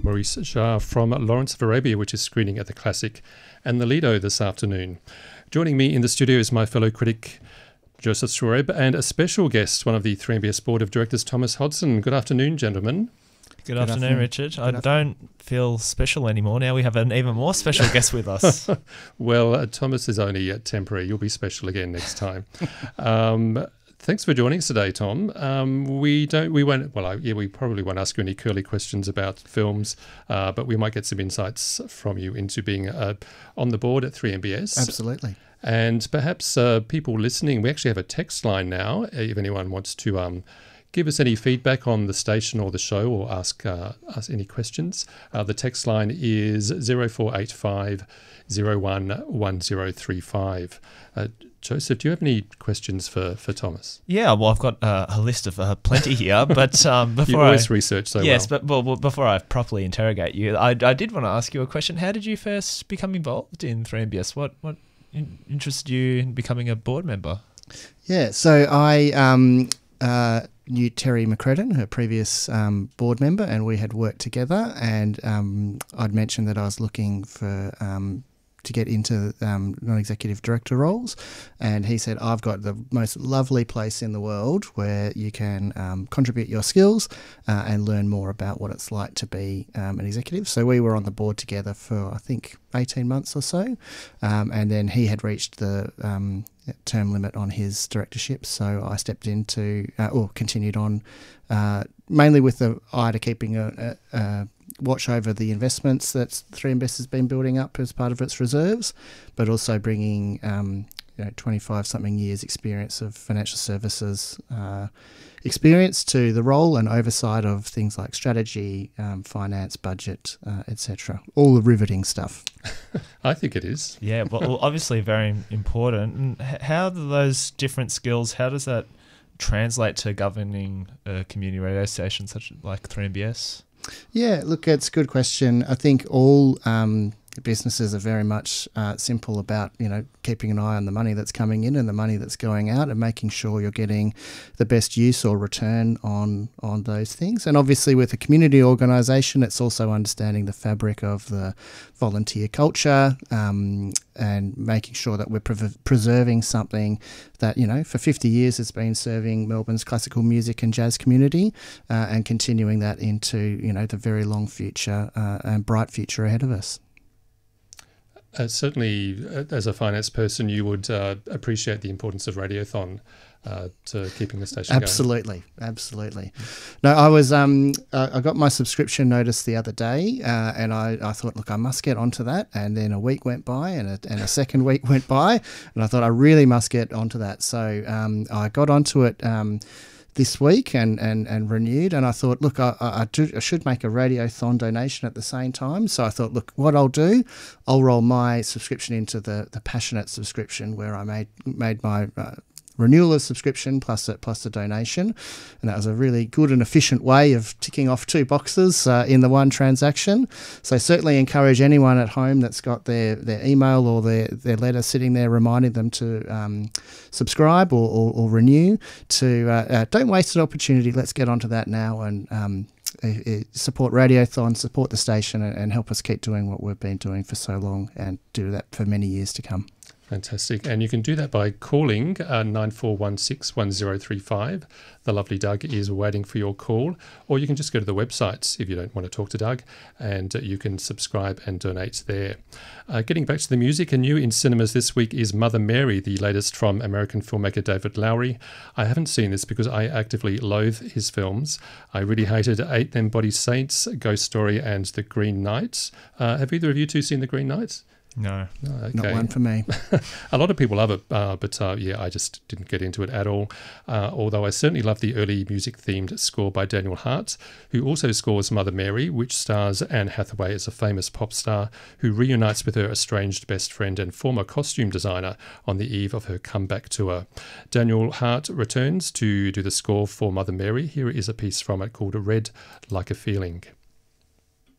Maurice Jarre from Lawrence of Arabia, which is screening at the Classic and the Lido this afternoon. Joining me in the studio is my fellow critic, Joseph Schwareb, and a special guest, one of the 3MBS Board of Directors, Thomas Hodson. Good afternoon, gentlemen. Good afternoon, Richard. I don't feel special anymore. Now we have an even more special guest with us. Well, Thomas is only temporary. You'll be special again next time. Thanks for joining us today, Tom. We probably won't ask you any curly questions about films, but we might get some insights from you into being on the board at 3MBS. Absolutely. And perhaps people listening, we actually have a text line now. If anyone wants to give us any feedback on the station or the show, or ask us any questions, the text line is 0485 011035. Joseph, do you have any questions for Thomas? Yeah, well, I've got a list of plenty here, but before you always research so yes, well. but before I properly interrogate you, I did want to ask you a question. How did you first become involved in 3MBS? What interested you in becoming a board member? Yeah, so I knew Terry McCredden, her previous board member, and we had worked together, and I'd mentioned that I was looking for to get into non-executive director roles, and he said, I've got the most lovely place in the world where you can contribute your skills and learn more about what it's like to be an executive. So we were on the board together for, I think, 18 months or so, and then he had reached the term limit on his directorship, so I stepped into, or continued on, mainly with the eye to keeping a watch over the investments that 3MBS has been building up as part of its reserves, but also bringing 25-something years experience of financial services experience to the role, and oversight of things like strategy, finance, budget, etc. All the riveting stuff. I think it is. Yeah, well, obviously very important. And how do those different skills, how does that translate to governing a community radio station such like 3MBS? Yeah, look, it's a good question. I think all businesses are very much simple about, keeping an eye on the money that's coming in and the money that's going out, and making sure you're getting the best use or return on those things. And obviously with a community organisation, it's also understanding the fabric of the volunteer culture, and making sure that we're preserving something that, for 50 years has been serving Melbourne's classical music and jazz community, and continuing that into, the very long future and bright future ahead of us. Certainly, as a finance person, you would appreciate the importance of Radiothon to keeping the station going. Absolutely. No, I was I got my subscription notice the other day, and I thought, look, I must get onto that. And then a week went by, and a second week went by, and I thought I really must get onto that. So I got onto it this week and renewed, and I thought, look, I should make a Radiothon donation at the same time. So I thought, look, what I'll do, I'll roll my subscription into the Passionate subscription, where I made my renewal of subscription plus a donation, and that was a really good and efficient way of ticking off two boxes in the one transaction. So certainly encourage anyone at home that's got their email or their letter sitting there reminding them to subscribe or renew, to don't waste an opportunity. Let's get onto that now and support Radiothon, support the station, and help us keep doing what we've been doing for so long, and do that for many years to come. Fantastic. And you can do that by calling 94161035. The lovely Doug is waiting for your call. Or you can just go to the website if you don't want to talk to Doug, and you can subscribe and donate there. Getting back to the music, and new in cinemas this week is Mother Mary, the latest from American filmmaker David Lowery. I haven't seen this because I actively loathe his films. I really hated Eight Them Body Saints, Ghost Story, and The Green Knight. Have either of you two seen The Green Knight? No. Okay. Not one for me. A lot of people love it, but I just didn't get into it at all. Although I certainly love the early music-themed score by Daniel Hart, who also scores Mother Mary, which stars Anne Hathaway as a famous pop star who reunites with her estranged best friend and former costume designer on the eve of her comeback tour. Daniel Hart returns to do the score for Mother Mary. Here is a piece from it called Red Like a Feeling.